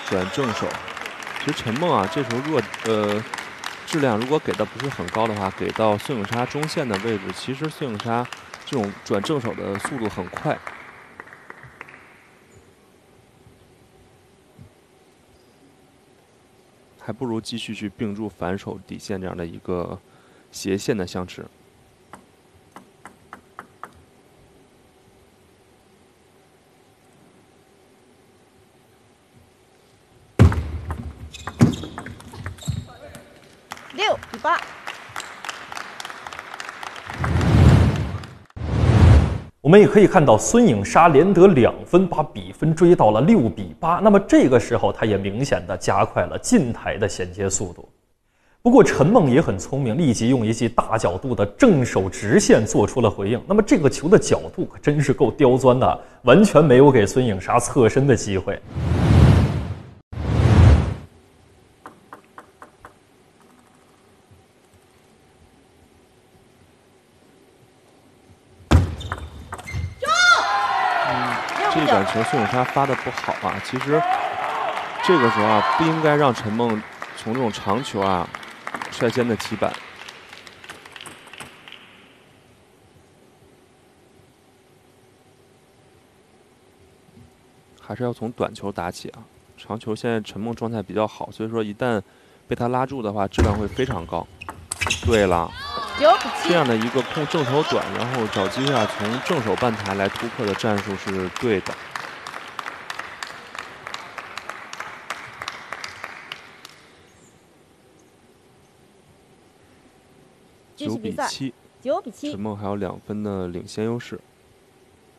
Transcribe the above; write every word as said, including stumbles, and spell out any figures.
转正手。其实陈梦啊，这时候如果呃质量如果给的不是很高的话，给到孙颖莎中线的位置，其实孙颖莎这种转正手的速度很快。 还不如继续去并住反手底线这样的一个斜线的相持。 六比八。 我们也可以看到孙颖莎连得两分，把比分追到了六比八。那么这个时候，她也明显的加快了近台的衔接速度。不过陈梦也很聪明，立即用一记大角度的正手直线做出了回应。那么这个球的角度可真是够刁钻的，完全没有给孙颖莎侧身的机会。 这一杆球孙颖莎发的不好啊，其实这个时候啊，不应该让陈梦从这种长球啊率先的起板。还是要从短球打起啊，长球现在陈梦状态比较好，所以说一旦被他拉住的话，质量会非常高。对了。 这样的一个控正手短，然后找机会啊，从正手半台来突破的战术是对的。九比七， 九比七， 陈梦还有两分的领先优势。